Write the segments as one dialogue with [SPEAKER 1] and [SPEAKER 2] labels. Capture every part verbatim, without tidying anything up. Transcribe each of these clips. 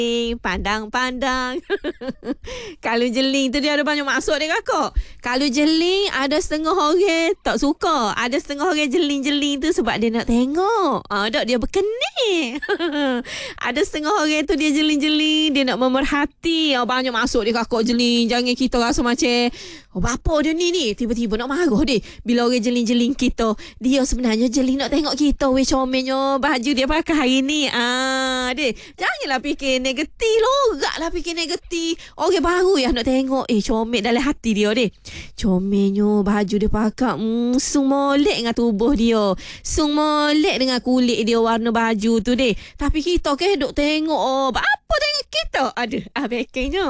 [SPEAKER 1] Pandang-pandang. Kalau jeling tu dia ada banyak maksud dia kakak. Kalau jeling ada setengah orang tak suka. Ada setengah orang jeling-jeling tu sebab dia nak tengok. Ah, dok dia berkening. Ada setengah orang tu dia jeling-jeling, dia nak memerhati. Ah, banyak maksud dia kakak jeling. Jangan kita rasa macam oh, bapa dia ni ni tiba-tiba nak marah dia. Bila orang jeling-jeling kita, dia sebenarnya jeling nak tengok kita weh comelnya baju dia pakai hari ni. Ah, dia janganlah fikir negatif, loraklah fikir negatif. Orang baru yang nak tengok eh comel dalam hati dia deh. Comelnya baju dia pakai mm, sung molek dengan tubuh dia. Sung molek dengan kulit dia warna baju tu deh. Tapi kita ke duk tengok oh, apa tengok kita? Aduh, ah bekengnya.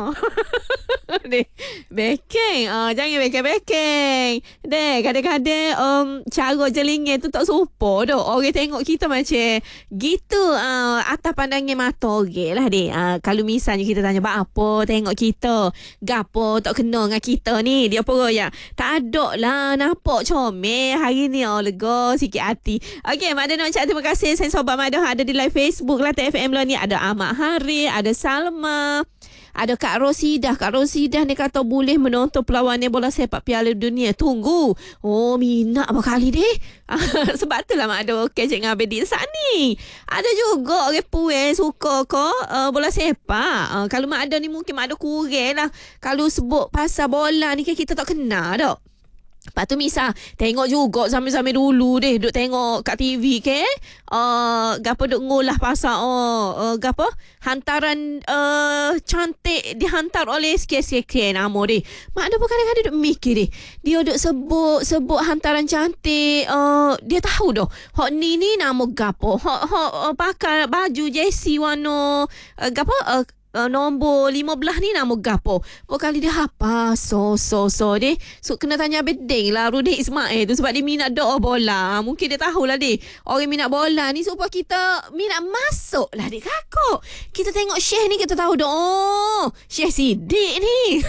[SPEAKER 1] Deh, bekeng. Ah, jangan bekeng-bekeng. Deh, kadang-kadang um, cara jelingnya tu tak serupa dah. Orang tengok kita macam gitu uh, atas pandangnya mata orang lah deh. Uh, kalau misalnya kita tanya apa tengok kita, gapo tak kena dengan kita ni, dia apa ya? Tak ada lah nampak comel hari ni. Oh, lega sikit hati. Okey, Mak Ada nak ucap terima kasih saya sobat Mak Ada ada di live Facebook lah T F M lah ni. Ada Ahmad Hari, ada Salma, ada Kak Rosidah. Kak Rosidah ni kata boleh menonton perlawanan bola sepak Piala Dunia. Tunggu. Oh, minat berapa kali deh. Sebab tu lah Mak Ada kecek dengan Abedi saat ni. Ada juga orang puan suka ke uh, bola sepak. Uh, kalau Mak Ada ni mungkin Mak Ada kurang lah. Kalau sebut pasal bola ni kan kita tak kenal dah. Lepas tu misal tengok juga sambil-sambil dulu deh duk tengok kat T V ke uh, gapo duk ngolah pasal oh uh, gapo hantaran uh, cantik dihantar oleh sikit-sikit nama deh. Mak Ada kadang-kadang duk mikir deh. Dia duk sebut sebut hantaran cantik uh, dia tahu dah. Hok ni ni nama gapo. Hok hok uh, pakai baju jersey warna uh, gapo uh, Uh, nombor lima belas ni nama gapo. Pokokali dia apa so so so deh. So kena tanya bedeng lah Rudy Ismail tu sebab dia minat doa bola. Mungkin dia tahulah deh. Orang minat bola ni supaya kita minat masuk lah deh kakak. Kita tengok Syekh ni kita tahu dah. Oh, Syekh Sidik ni.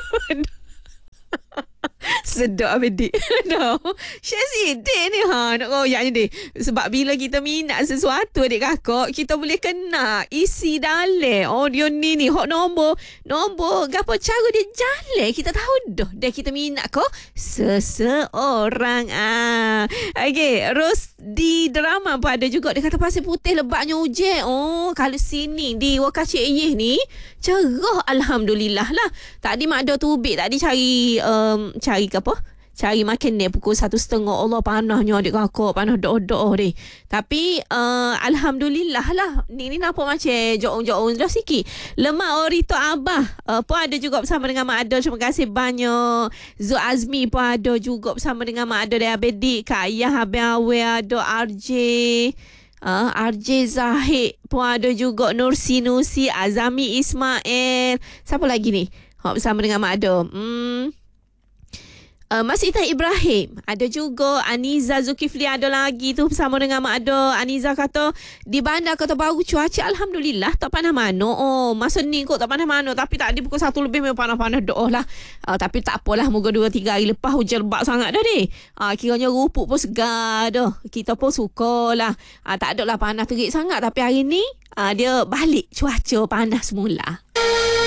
[SPEAKER 1] Sedap adik. No. Syekh Sidik ni ha nak royak ni deh. Sebab bila kita minat sesuatu adik kakak, kita boleh kenal isi dalam. Oh dia ni ni hok nombor nombor gapo cara dia jalan kita tahu dah. Dah kita minat ko seseorang ah. Okey, Ros di drama pun ada juga dia kata pasir putih lebatnya hujan. Oh, kalau sini di Wakacik Iyeh ni cerah alhamdulillah lah. Tadi Mak Ada tubik tadi cari um, cari ke apa? Cari makan ni pukul satu setengah. Allah panahnya adik kakak. Panah doa-doa deh. Tapi uh, alhamdulillah lah. Ni ni nampak macam jauh-jauh dah sikit. Lemak Orito Abah uh, pun ada juga bersama dengan Mak Ada. Terima kasih banyak. Zul Azmi pun ada juga bersama dengan Mak Ada dari Abedik. Kak Ayah Habis Awe ada R J. Uh, R J Zahid pun ada juga. Nursi Nusi, Azami Ismail. Siapa lagi ni? Ha, bersama dengan Mak Ada. Hmm... Uh, Mas Ita Ibrahim ada juga. Aniza Zulkifli ada lagi tu bersama dengan Mak Ada. Aniza kata di Bandar Kota Baru cuaca alhamdulillah tak panas mana. Oh masa ni kot tak panas mana. Tapi tak di pukul satu lebih memang panas-panas doh lah. uh, Tapi tak apalah. Moga dua tiga hari lepas hujan lebat sangat dah deh. uh, Kiranya rupuk pun segar dah. Kita pun suka lah. uh, Tak ada lah panas terik sangat. Tapi hari ni uh, dia balik cuaca panas semula.